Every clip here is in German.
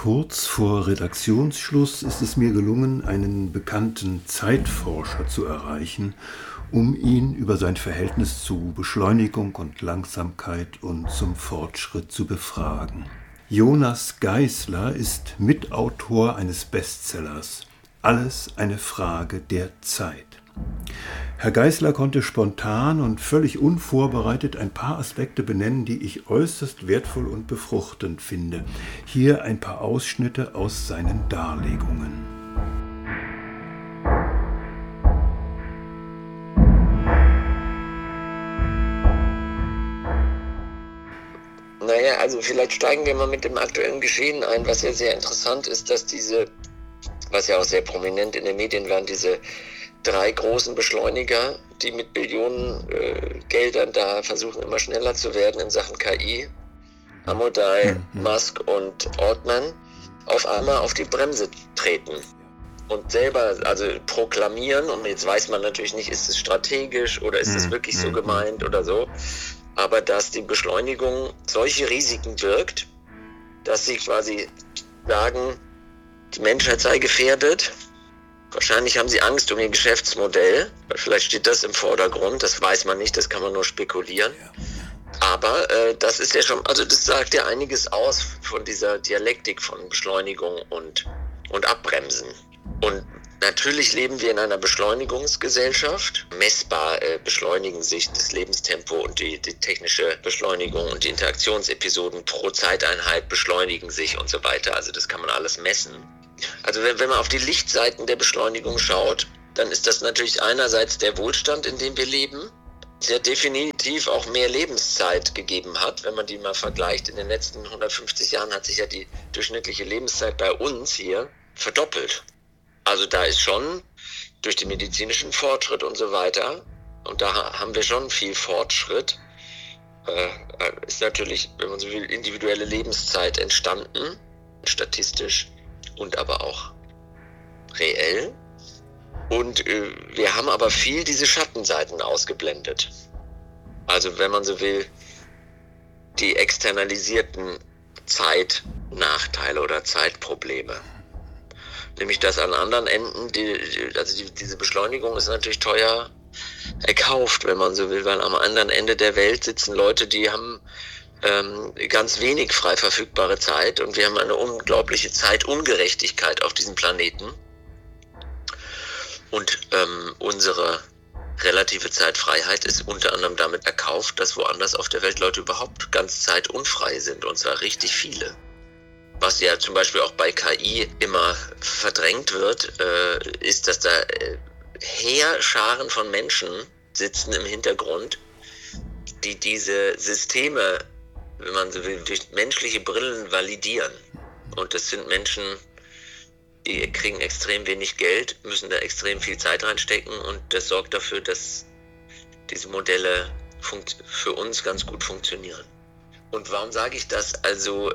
Kurz vor Redaktionsschluss ist es mir gelungen, einen bekannten Zeitforscher zu erreichen, um ihn über sein Verhältnis zu Beschleunigung und Langsamkeit und zum Fortschritt zu befragen. Jonas Geisler ist Mitautor eines Bestsellers »Alles eine Frage der Zeit«. Herr Geisler konnte spontan und völlig unvorbereitet ein paar Aspekte benennen, die ich äußerst wertvoll und befruchtend finde. Hier ein paar Ausschnitte aus seinen Darlegungen. Naja, also vielleicht steigen wir mal mit dem aktuellen Geschehen ein, was ja sehr interessant ist, dass was ja auch sehr prominent in den Medien waren, diese 3 großen Beschleuniger, die mit Billionen Geldern da versuchen, immer schneller zu werden in Sachen KI, Amodei, Musk und Altman, auf einmal auf die Bremse treten und selber also proklamieren. Und jetzt weiß man natürlich nicht, ist es strategisch oder ist es wirklich so gemeint oder so, aber dass die Beschleunigung solche Risiken birgt, dass sie quasi sagen, die Menschheit sei gefährdet. Wahrscheinlich haben sie Angst um ihr Geschäftsmodell, weil vielleicht steht das im Vordergrund, das weiß man nicht, das kann man nur spekulieren. Aber das ist ja schon, also das sagt ja einiges aus von dieser Dialektik von Beschleunigung und Abbremsen. Und natürlich leben wir in einer Beschleunigungsgesellschaft. Messbar beschleunigen sich das Lebenstempo und die technische Beschleunigung und die Interaktionsepisoden pro Zeiteinheit beschleunigen sich und so weiter. Also das kann man alles messen. Also wenn man auf die Lichtseiten der Beschleunigung schaut, dann ist das natürlich einerseits der Wohlstand, in dem wir leben, der definitiv auch mehr Lebenszeit gegeben hat. Wenn man die mal vergleicht, in den letzten 150 Jahren hat sich ja die durchschnittliche Lebenszeit bei uns hier verdoppelt. Also da ist schon durch den medizinischen Fortschritt und so weiter, und da haben wir schon viel Fortschritt, ist natürlich, wenn man so will, individuelle Lebenszeit entstanden, statistisch und aber auch reell. Und wir haben aber viel diese Schattenseiten ausgeblendet. Also wenn man so will, die externalisierten Zeitnachteile oder Zeitprobleme. Nämlich, dass an anderen Enden, diese Beschleunigung ist natürlich teuer erkauft, wenn man so will, weil am anderen Ende der Welt sitzen Leute, die haben ganz wenig frei verfügbare Zeit, und wir haben eine unglaubliche Zeitungerechtigkeit auf diesem Planeten. Und unsere relative Zeitfreiheit ist unter anderem damit erkauft, dass woanders auf der Welt Leute überhaupt ganz zeitunfrei sind, und zwar richtig viele. Was ja zum Beispiel auch bei KI immer verdrängt wird, ist, dass da Heerscharen von Menschen sitzen im Hintergrund, die diese Systeme, wenn man so will, durch menschliche Brillen validieren. Und das sind Menschen, die kriegen extrem wenig Geld, müssen da extrem viel Zeit reinstecken, und das sorgt dafür, dass diese Modelle für uns ganz gut funktionieren. Und warum sage ich das? Also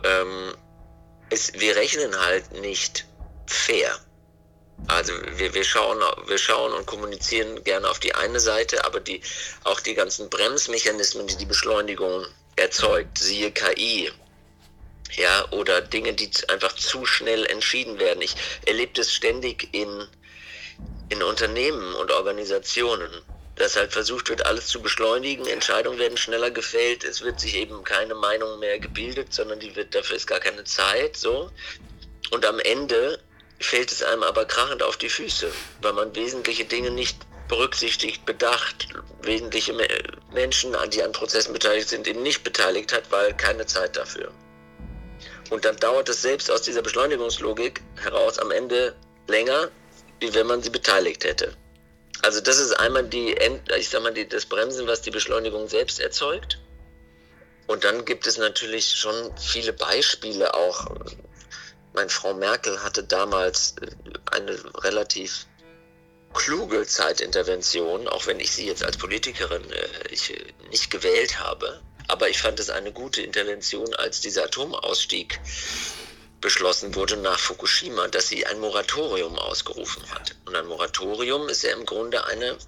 wir rechnen halt nicht fair. Also wir schauen und kommunizieren gerne auf die eine Seite, aber auch die ganzen Bremsmechanismen, die Beschleunigung erzeugt, siehe KI, ja, oder Dinge, die einfach zu schnell entschieden werden. Ich erlebe das ständig in Unternehmen und Organisationen, dass halt versucht wird, alles zu beschleunigen, Entscheidungen werden schneller gefällt, es wird sich eben keine Meinung mehr gebildet, sondern dafür ist gar keine Zeit, so. Und am Ende fällt es einem aber krachend auf die Füße, weil man wesentliche Dinge nicht berücksichtigt, bedacht, wesentliche Menschen, die an Prozessen beteiligt sind, eben nicht beteiligt hat, weil keine Zeit dafür. Und dann dauert es selbst aus dieser Beschleunigungslogik heraus am Ende länger, wie wenn man sie beteiligt hätte. Also das ist einmal das Bremsen, was die Beschleunigung selbst erzeugt. Und dann gibt es natürlich schon viele Beispiele auch. Meine Frau Merkel hatte damals eine relativ kluge Zeitintervention, auch wenn ich sie jetzt als Politikerin nicht gewählt habe. Aber ich fand es eine gute Intervention, als dieser Atomausstieg beschlossen wurde nach Fukushima, dass sie ein Moratorium ausgerufen hat. Und ein Moratorium ist ja im Grunde eine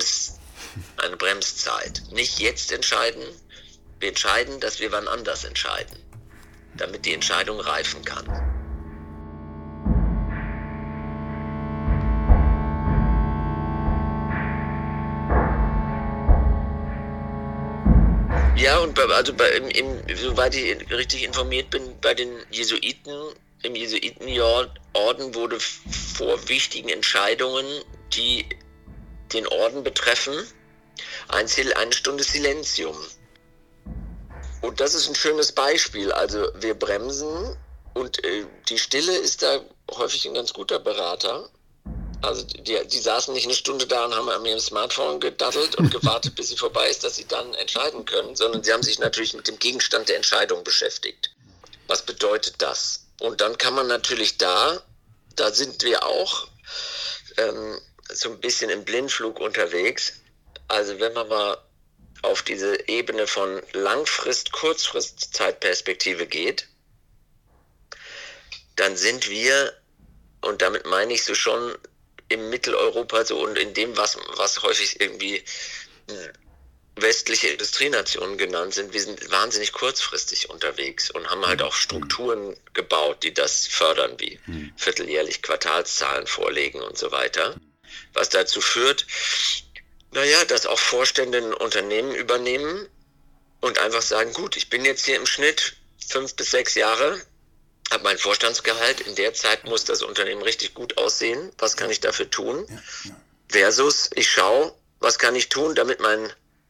Bremszeit. Nicht jetzt entscheiden, wir entscheiden, dass wir wann anders entscheiden, damit die Entscheidung reifen kann. Ja, und soweit ich richtig informiert bin, bei den Jesuiten, im Jesuitenorden wurde vor wichtigen Entscheidungen, die den Orden betreffen, eine Stunde Silentium. Und das ist ein schönes Beispiel. Also wir bremsen und die Stille ist da häufig ein ganz guter Berater. Also die saßen nicht eine Stunde da und haben an ihrem Smartphone gedaddelt und gewartet, bis sie vorbei ist, dass sie dann entscheiden können, sondern sie haben sich natürlich mit dem Gegenstand der Entscheidung beschäftigt. Was bedeutet das? Und dann kann man natürlich da sind wir auch so ein bisschen im Blindflug unterwegs. Also wenn man mal auf diese Ebene von Langfrist-Kurzfrist-Zeitperspektive geht, dann sind wir, und damit meine ich so schon im Mitteleuropa so und in dem, was häufig irgendwie westliche Industrienationen genannt sind, wir sind wahnsinnig kurzfristig unterwegs und haben halt auch Strukturen gebaut, die das fördern, wie vierteljährlich Quartalszahlen vorlegen und so weiter. Was dazu führt, dass auch Vorstände ein Unternehmen übernehmen und einfach sagen, gut, ich bin jetzt hier im Schnitt 5 bis 6 Jahre, habe mein Vorstandsgehalt, in der Zeit muss das Unternehmen richtig gut aussehen, was kann ich dafür tun? Versus, ich schaue, was kann ich tun, damit mein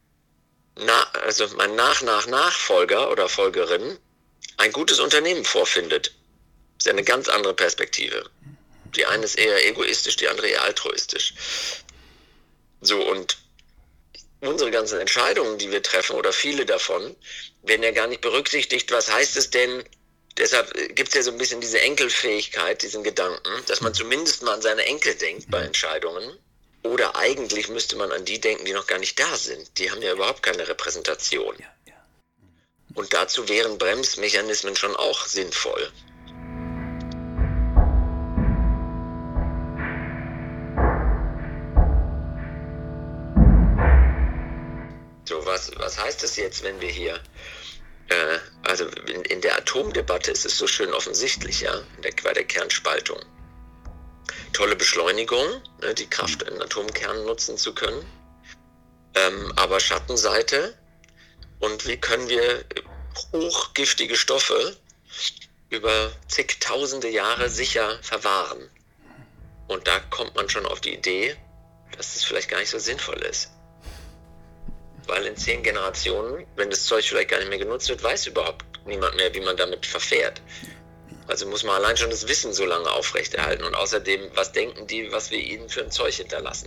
Nachfolger oder Folgerin ein gutes Unternehmen vorfindet. Das ist ja eine ganz andere Perspektive. Die eine ist eher egoistisch, die andere eher altruistisch. So, und unsere ganzen Entscheidungen, die wir treffen, oder viele davon, werden ja gar nicht berücksichtigt. Was heißt es denn? Deshalb gibt es ja so ein bisschen diese Enkelfähigkeit, diesen Gedanken, dass man zumindest mal an seine Enkel denkt bei Entscheidungen. Oder eigentlich müsste man an die denken, die noch gar nicht da sind. Die haben ja überhaupt keine Repräsentation. Und dazu wären Bremsmechanismen schon auch sinnvoll. So, was heißt das jetzt, wenn wir hier, also in der Atomdebatte ist es so schön offensichtlich, ja, bei der Kernspaltung. Tolle Beschleunigung, ne, die Kraft in Atomkernen nutzen zu können, aber Schattenseite, und wie können wir hochgiftige Stoffe über zigtausende Jahre sicher verwahren? Und da kommt man schon auf die Idee, dass es vielleicht gar nicht so sinnvoll ist. Weil in 10 Generationen, wenn das Zeug vielleicht gar nicht mehr genutzt wird, weiß überhaupt niemand mehr, wie man damit verfährt. Also muss man allein schon das Wissen so lange aufrechterhalten. Und außerdem, was denken die, was wir ihnen für ein Zeug hinterlassen?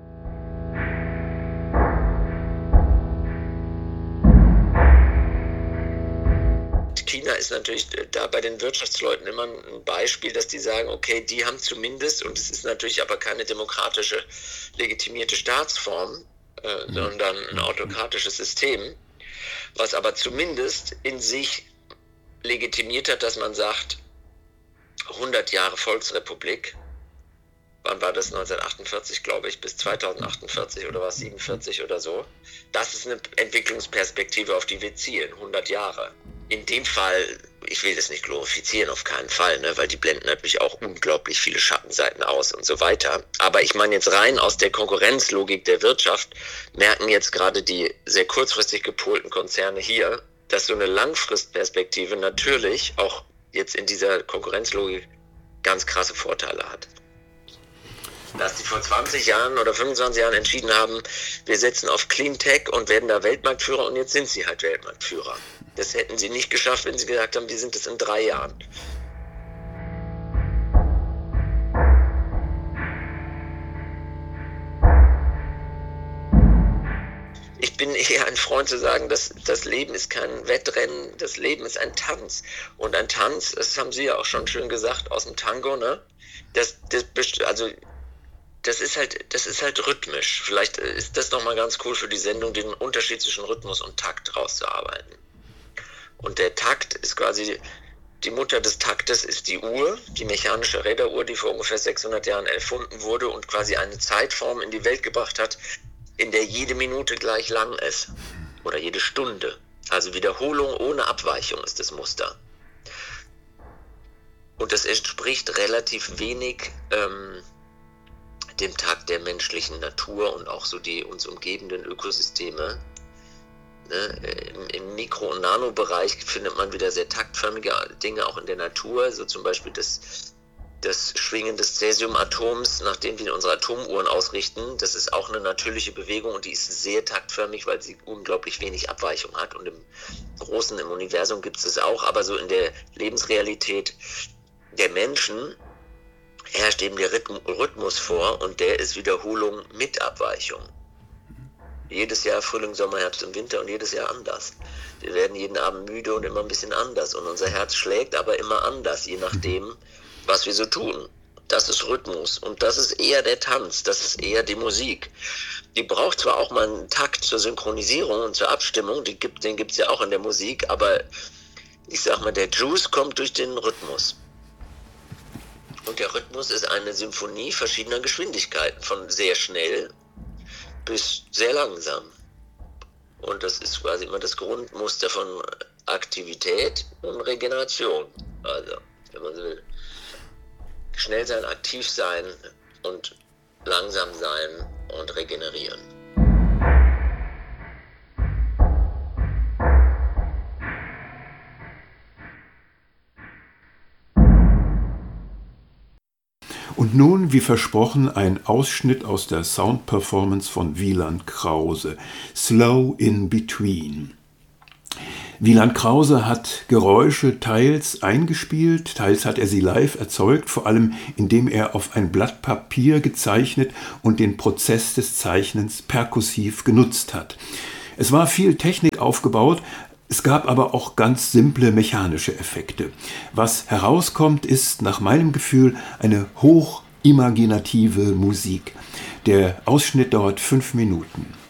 China ist natürlich da bei den Wirtschaftsleuten immer ein Beispiel, dass die sagen, okay, die haben zumindest, und es ist natürlich aber keine demokratische, legitimierte Staatsform, sondern ein autokratisches System, was aber zumindest in sich legitimiert hat, dass man sagt, 100 Jahre Volksrepublik, wann war das, 1948, glaube ich, bis 2048 oder was, 47 oder so, das ist eine Entwicklungsperspektive, auf die wir zielen, 100 Jahre. In dem Fall, ich will das nicht glorifizieren, auf keinen Fall, ne, weil die blenden natürlich auch unglaublich viele Schattenseiten aus und so weiter. Aber ich meine jetzt rein aus der Konkurrenzlogik der Wirtschaft, merken jetzt gerade die sehr kurzfristig gepolten Konzerne hier, dass so eine Langfristperspektive natürlich auch jetzt in dieser Konkurrenzlogik ganz krasse Vorteile hat. Dass die vor 20 Jahren oder 25 Jahren entschieden haben, wir setzen auf Clean Tech und werden da Weltmarktführer, und jetzt sind sie halt Weltmarktführer. Das hätten sie nicht geschafft, wenn sie gesagt haben, wir sind es in 3 Jahren. Ich bin eher ein Freund zu sagen, dass das Leben ist kein Wettrennen, das Leben ist ein Tanz. Und ein Tanz, das haben Sie ja auch schon schön gesagt aus dem Tango, ne? Das ist halt rhythmisch. Vielleicht ist das nochmal ganz cool für die Sendung, den Unterschied zwischen Rhythmus und Takt rauszuarbeiten. Und der Takt ist quasi, die Mutter des Taktes ist die Uhr, die mechanische Räderuhr, die vor ungefähr 600 Jahren erfunden wurde und quasi eine Zeitform in die Welt gebracht hat, in der jede Minute gleich lang ist. Oder jede Stunde. Also Wiederholung ohne Abweichung ist das Muster. Und das entspricht relativ wenig dem Takt der menschlichen Natur und auch so die uns umgebenden Ökosysteme. Im Mikro- und Nanobereich findet man wieder sehr taktförmige Dinge, auch in der Natur, so zum Beispiel das Schwingen des Cäsiumatoms, nach dem wir unsere Atomuhren ausrichten. Das ist auch eine natürliche Bewegung und die ist sehr taktförmig, weil sie unglaublich wenig Abweichung hat. Und im Universum gibt es es auch, aber so in der Lebensrealität der Menschen herrscht eben der Rhythmus vor und der ist Wiederholung mit Abweichung. Jedes Jahr Frühling, Sommer, Herbst und Winter und jedes Jahr anders. Wir werden jeden Abend müde und immer ein bisschen anders und unser Herz schlägt aber immer anders, je nachdem, was wir so tun. Das ist Rhythmus und das ist eher der Tanz, das ist eher die Musik. Die braucht zwar auch mal einen Takt zur Synchronisierung und zur Abstimmung, den gibt es ja auch in der Musik, aber ich sag mal, der Juice kommt durch den Rhythmus. Und der Rhythmus ist eine Symphonie verschiedener Geschwindigkeiten, von sehr schnell bis sehr langsam. Und das ist quasi immer das Grundmuster von Aktivität und Regeneration. Also, wenn man so will. Schnell sein, aktiv sein und langsam sein und regenerieren. Und nun, wie versprochen, ein Ausschnitt aus der Soundperformance von Wieland Krause, Slow in Between. Wieland Krause hat Geräusche teils eingespielt, teils hat er sie live erzeugt, vor allem indem er auf ein Blatt Papier gezeichnet und den Prozess des Zeichnens perkussiv genutzt hat. Es war viel Technik aufgebaut, es gab aber auch ganz simple mechanische Effekte. Was herauskommt, ist nach meinem Gefühl eine hochimaginative Musik. Der Ausschnitt dauert 5 Minuten.